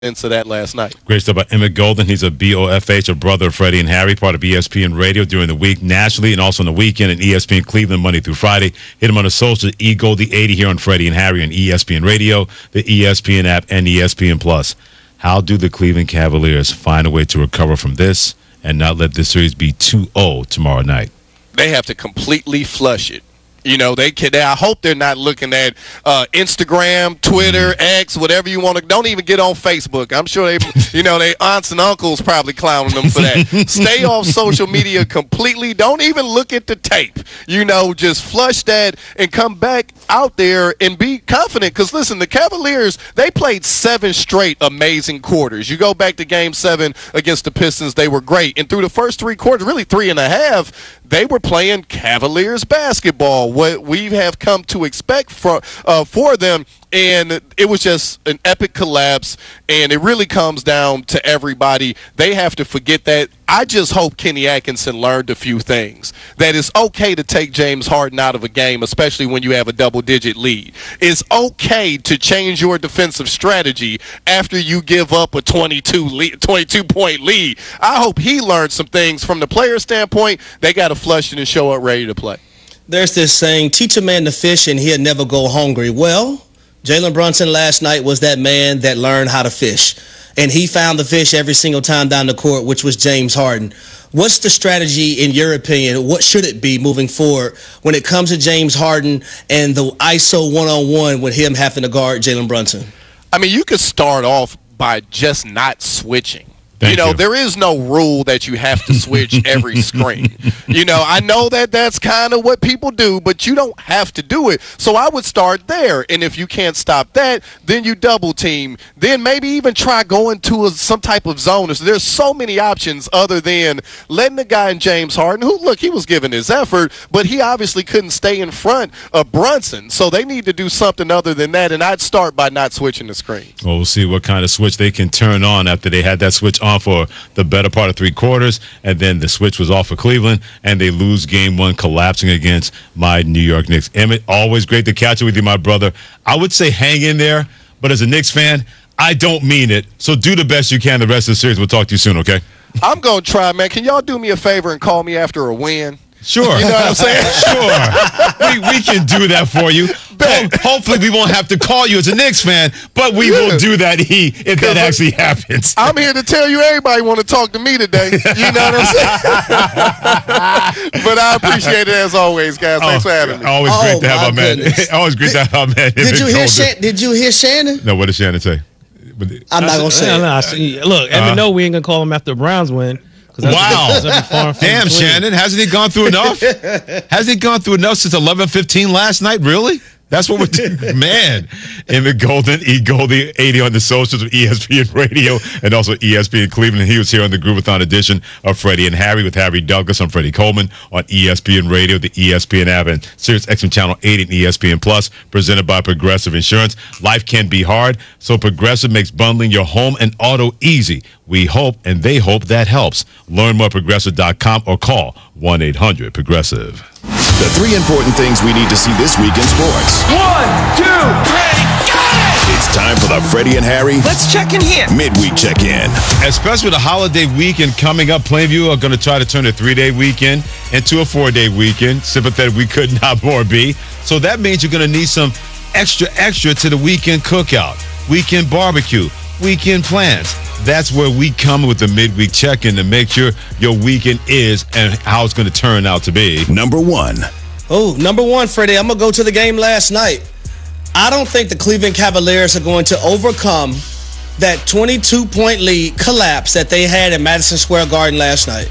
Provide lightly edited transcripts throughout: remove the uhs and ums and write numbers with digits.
into that last night. Great stuff by Emmett Golden. He's a BOFH, a brother of Freddie and Harry, part of ESPN Radio during the week nationally and also on the weekend, and ESPN Cleveland Monday through Friday. Hit him on the socials, eGoldie80 here on Freddie and Harry on ESPN Radio, the ESPN app, and ESPN Plus. How do the Cleveland Cavaliers find a way to recover from this and not let this series be 2-0 tomorrow night? They have to completely flush it. You know, I hope they're not looking at Instagram, Twitter, X, whatever you want to. Don't even get on Facebook. I'm sure their aunts and uncles probably clowning them for that. Stay off social media completely. Don't even look at the tape. Just flush that and come back out there and be confident. Because, listen, the Cavaliers, they played 7 straight amazing quarters. You go back to Game 7 against the Pistons, they were great. And through the first 3 quarters, really 3.5, they were playing Cavaliers basketball, what we have come to expect for them. And it was just an epic collapse, and it really comes down to everybody. They have to forget that. I just hope Kenny Atkinson learned a few things. That it's okay to take James Harden out of a game, especially when you have a double-digit lead. It's okay to change your defensive strategy after you give up a 22-point lead. I hope he learned some things from the player standpoint. They got to flush it and show up ready to play. There's this saying, teach a man to fish and he'll never go hungry. Well, Jalen Brunson last night was that man that learned how to fish. And he found the fish every single time down the court, which was James Harden. What's the strategy, in your opinion? What should it be moving forward when it comes to James Harden and the ISO one-on-one with him having to guard Jalen Brunson? I mean, you could start off by just not switching. Thank you. There is no rule that you have to switch every screen. I know that that's kind of what people do, but you don't have to do it. So I would start there. And if you can't stop that, then you double team. Then maybe even try going to some type of zone. So there's so many options other than letting the guy in James Harden, who, look, he was giving his effort, but he obviously couldn't stay in front of Brunson. So they need to do something other than that. And I'd start by not switching the screen. Well, we'll see what kind of switch they can turn on after they had that switch on for the better part of 3 quarters, and then the switch was off for Cleveland, and they lose Game 1, collapsing against my New York Knicks. Emmett, always great to catch up with you, my brother. I would say hang in there, but as a Knicks fan, I don't mean it. So do the best you can the rest of the series. We'll talk to you soon, okay? I'm going to try, man. Can y'all do me a favor and call me after a win? Sure. You know what I'm saying? Sure. We can do that for you. Hopefully we won't have to call you as a Knicks fan, but we will do that if that actually happens. I'm here to tell you everybody want to talk to me today. You know what I'm saying? But I appreciate it as always, guys. Thanks for having me. Always great to have our man. Always great to have our man. Did you hear Shannon? No, what did Shannon say? I'm not going to say it. Look, Evan, no, we ain't going to call him after the Browns win. Wow. Damn, Shannon. Hasn't he gone through enough? Hasn't he gone through enough since 11:15 last night? Really? That's what we're doing. Man. Emmett Golden, eGoldie80 on the socials of ESPN Radio and also ESPN Cleveland. He was here on the Groovathon edition of Freddie and Harry with Harry Douglas. I'm Freddie Coleman on ESPN Radio, the ESPN app, and Sirius XM Channel 80 and ESPN Plus, presented by Progressive Insurance. Life can be hard, so Progressive makes bundling your home and auto easy. We hope and they hope that helps. Learn more at Progressive.com or call 1-800-PROGRESSIVE. The 3 important things we need to see this week in sports. 1, 2, 3, got it! It's time for the Freddie and Harry Let's check in here. Midweek Check-In. Especially with the holiday weekend coming up, Plainview are going to try to turn a 3-day weekend into a 4-day weekend. Sympathetic we could not more be. So that means you're going to need some extra to the weekend cookout, weekend barbecue, weekend plans. That's where we come with the midweek check-in to make sure your weekend is and how it's going to turn out to be. Number 1. Oh, number 1, Freddie. I'm going to go to the game last night. I don't think the Cleveland Cavaliers are going to overcome that 22-point lead collapse that they had in Madison Square Garden last night.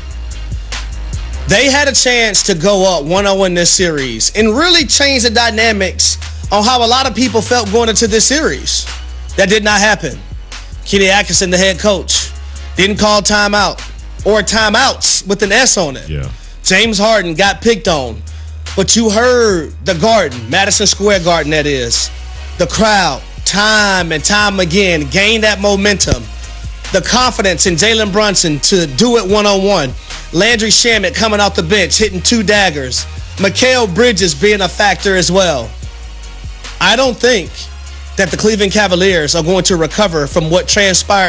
They had a chance to go up 1-0 in this series and really change the dynamics on how a lot of people felt going into this series. That did not happen. Kenny Atkinson, the head coach, didn't call timeout or timeouts with an S on it. Yeah. James Harden got picked on. But you heard the Garden, Madison Square Garden that is, the crowd, time and time again, gain that momentum. The confidence in Jalen Brunson to do it one-on-one. Landry Shamet coming off the bench, hitting 2 daggers. Mikal Bridges being a factor as well. I don't think that the Cleveland Cavaliers are going to recover from what transpired